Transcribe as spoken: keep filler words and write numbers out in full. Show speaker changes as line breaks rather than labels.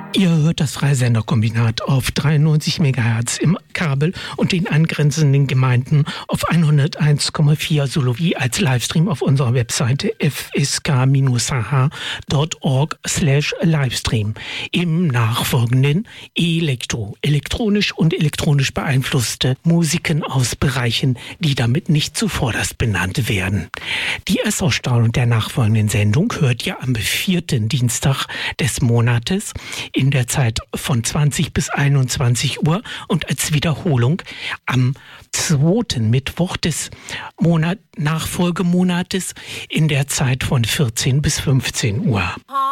Ihr hört das Freisenderkombinat auf dreiundneunzig Megahertz im Kabel und den angrenzenden Gemeinden auf hunderteins Komma vier sowie als Livestream auf unserer Webseite f s k h h punkt org slash livestream. Im nachfolgenden Elektro, elektronisch und elektronisch beeinflusste Musiken aus Bereichen, die damit nicht zuvorderst benannt werden. Die Erstausstrahlung der nachfolgenden Sendung hört ihr am vierten Dienstag des Monates in der Zeit von zwanzig bis einundzwanzig Uhr und als Wiederholung am zweiten Mittwoch des Monat Nachfolgemonates in der Zeit von vierzehn bis fünfzehn Uhr.